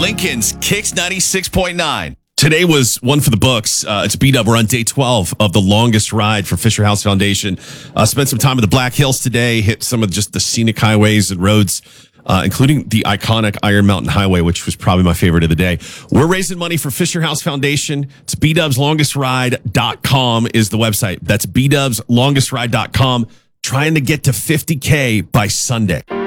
Lincoln's Kicks 96.9. Today was one for the books. It's B-Dub. We're on day 12 of the longest ride for Fisher House Foundation. Spent some time at the Black Hills today, hit some of just the scenic highways and roads, including the iconic Iron Mountain Highway, which was probably my favorite of the day. We're raising money for Fisher House Foundation. It's bdubslongestride.com is the website. That's bdubslongestride.com. Trying to get to 50K by Sunday.